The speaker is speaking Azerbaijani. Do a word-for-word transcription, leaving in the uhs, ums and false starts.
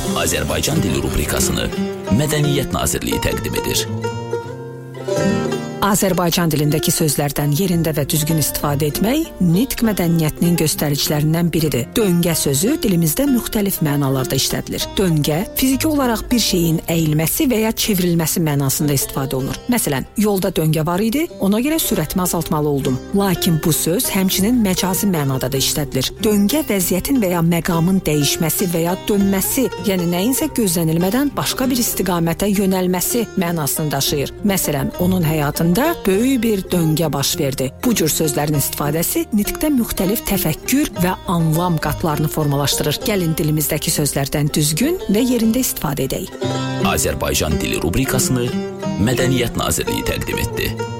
Azərbaycan dili rubrikasını Mədəniyyət Nazirliyi təqdim edir. Azərbaycan dilindəki sözlərdən yerində və düzgün istifadə etmək nitq mədəniyyətinin göstəricilərindən biridir. Döngə sözü dilimizdə müxtəlif mənalarda işlədilir. Döngə fiziki olaraq bir şeyin əyilməsi və ya çevrilməsi mənasında istifadə olunur. Məsələn, yolda döngə var idi, ona görə sürətimi azaltmalı oldum. Lakin bu söz həmçinin məcazi mənada da işlədilir. Döngə vəziyyətin və ya məqamın dəyişməsi və ya dönməsi, yəni nəyinsə gözlənilmədən başqa bir istiqamətə yönəlməsi mənasını daşıyır. Məsələn, onun həyatında böyük bir döngə baş verdi. Bu cür sözlərin istifadəsi nitqdə müxtəlif təfəkkür və anlam qatlarını formalaşdırır. Gəlin dilimizdəki sözlərdən düzgün və yerində istifadə edək. Azərbaycan dili rubrikasını Mədəniyyət Nazirliyi təqdim etdi.